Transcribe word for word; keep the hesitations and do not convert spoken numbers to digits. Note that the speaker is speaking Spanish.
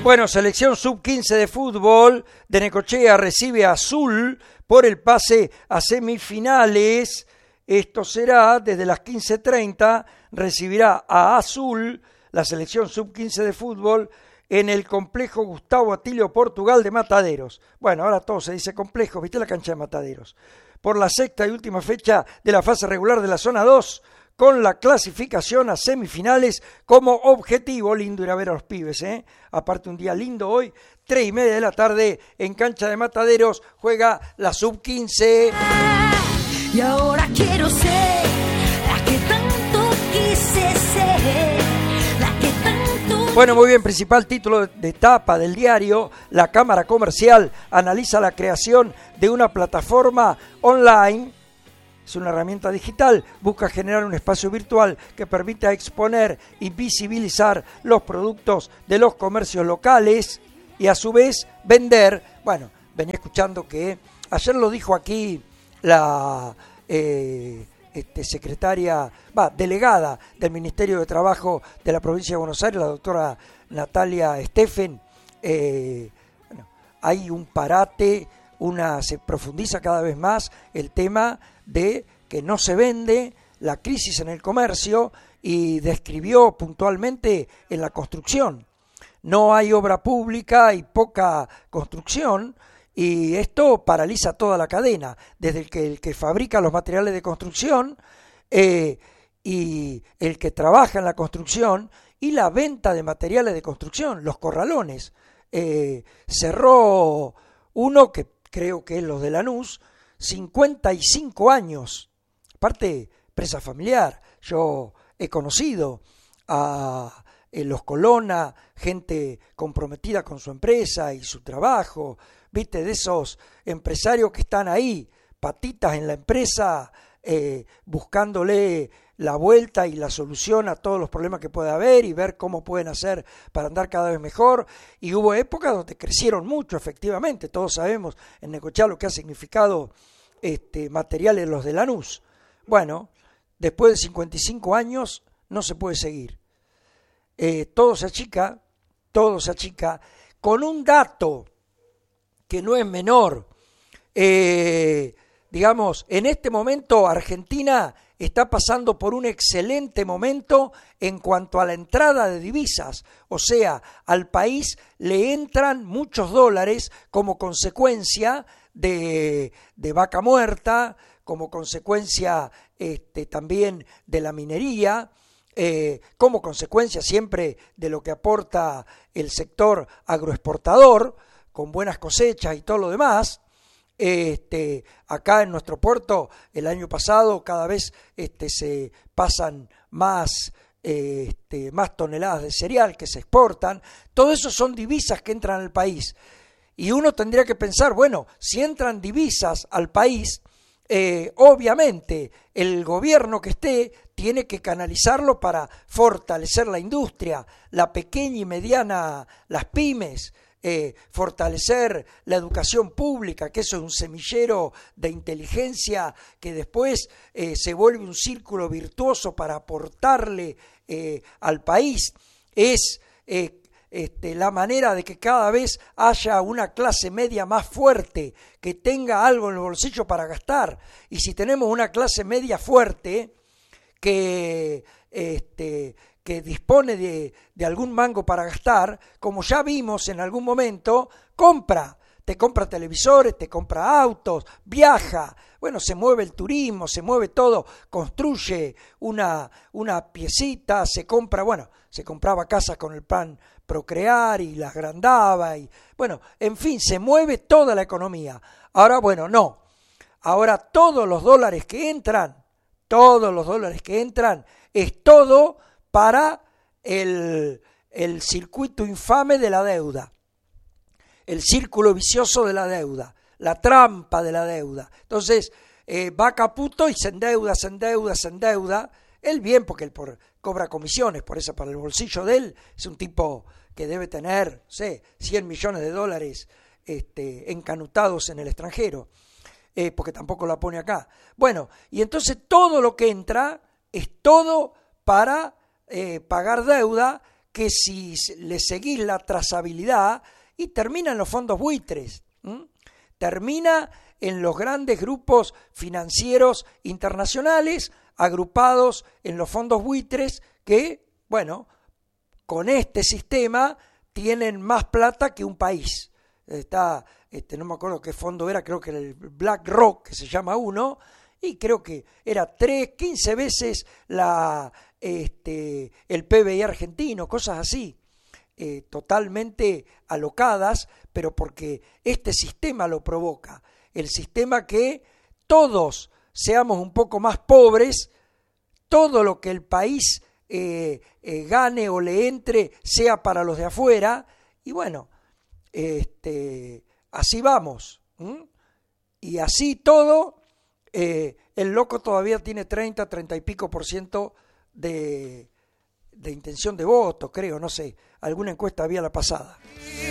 Bueno, selección sub quince de fútbol de Necochea recibe a Azul por el pase a semifinales. Esto será desde las quince treinta, recibirá a Azul, la selección sub quince de fútbol, en el complejo Gustavo Atilio Portugal de Mataderos. Bueno, ahora todo se dice complejo, ¿viste la cancha de Mataderos? Por la sexta y última fecha de la fase regular de la zona dos, con la clasificación a semifinales como objetivo. Lindo ir a ver a los pibes, ¿eh? Aparte un día lindo hoy, tres y media de la tarde, en cancha de Mataderos, juega la sub quince. Y ahora quiero ser la que tanto quise ser, la que tanto... Bueno, muy bien, principal título de tapa del diario: la Cámara Comercial analiza la creación de una plataforma online. Es una herramienta digital, busca generar un espacio virtual que permita exponer y visibilizar los productos de los comercios locales y a su vez vender. Bueno, venía escuchando que ayer lo dijo aquí la eh, este, secretaria, va, delegada del Ministerio de Trabajo de la provincia de Buenos Aires, la doctora Natalia Steffen. Eh, bueno, hay un parate, una se profundiza cada vez más el tema de que no se vende, la crisis en el comercio, y describió puntualmente en la construcción. No hay obra pública y poca construcción, y esto paraliza toda la cadena, desde el que, el que fabrica los materiales de construcción eh, y el que trabaja en la construcción y la venta de materiales de construcción, los corralones. Eh, cerró uno que creo que es los de Lanús, cincuenta y cinco años, aparte empresa familiar. Yo he conocido a eh, los Colonna, gente comprometida con su empresa y su trabajo, viste, de esos empresarios que están ahí, patitas en la empresa, eh, buscándole la vuelta y la solución a todos los problemas que pueda haber y ver cómo pueden hacer para andar cada vez mejor. Y hubo épocas donde crecieron mucho, efectivamente. Todos sabemos en Necochea lo que ha significado este, materiales los de Lanús. Bueno, después de cincuenta y cinco años no se puede seguir. Eh, todo se achica, todo se achica, con un dato que no es menor. Eh, digamos, en este momento Argentina está pasando por un excelente momento en cuanto a la entrada de divisas, o sea, al país le entran muchos dólares como consecuencia de, de vaca muerta, como consecuencia este, también de la minería, eh, como consecuencia siempre de lo que aporta el sector agroexportador, con buenas cosechas y todo lo demás. Este, acá en nuestro puerto el año pasado cada vez este, se pasan más, eh, este, más toneladas de cereal que se exportan. Todo eso son divisas que entran al país. Y uno tendría que pensar, bueno, si entran divisas al país, eh, obviamente el gobierno que esté tiene que canalizarlo para fortalecer la industria, la pequeña y mediana, las pymes, Eh, fortalecer la educación pública, que eso es un semillero de inteligencia que después eh, se vuelve un círculo virtuoso para aportarle eh, al país. Es eh, este, la manera de que cada vez haya una clase media más fuerte, que tenga algo en el bolsillo para gastar. Y si tenemos una clase media fuerte que... Este, que dispone de, de algún mango para gastar, como ya vimos en algún momento, compra, te compra televisores, te compra autos, viaja, bueno, se mueve el turismo, se mueve todo, construye una, una piecita, se compra, bueno, se compraba casas con el plan Procrear y las agrandaba, y bueno, en fin, se mueve toda la economía. Ahora, bueno, no, ahora todos los dólares que entran, todos los dólares que entran, es todo para el, el circuito infame de la deuda, el círculo vicioso de la deuda, la trampa de la deuda. Entonces, eh, va Caputo y se endeuda, se endeuda, se endeuda. Él bien, porque él por, cobra comisiones, por eso para el bolsillo de él es un tipo que debe tener, no sé, cien millones de dólares este, encanutados en el extranjero, eh, porque tampoco la pone acá. Bueno, y entonces todo lo que entra es todo para... Eh, pagar deuda que si le seguís la trazabilidad, y termina en los fondos buitres, ¿m? termina en los grandes grupos financieros internacionales agrupados en los fondos buitres que, bueno, con este sistema tienen más plata que un país. Está, este, no me acuerdo qué fondo era, creo que era el BlackRock, que se llama uno, y creo que era tres, quince veces la, este, el P B I argentino, cosas así. Eh, totalmente alocadas, pero porque este sistema lo provoca, el sistema que todos seamos un poco más pobres, todo lo que el país eh, eh, gane o le entre sea para los de afuera, y bueno, este, así vamos, ¿m? Y así todo, eh, el loco todavía tiene treinta, treinta y pico por ciento de... de intención de voto, creo, no sé, alguna encuesta había la pasada.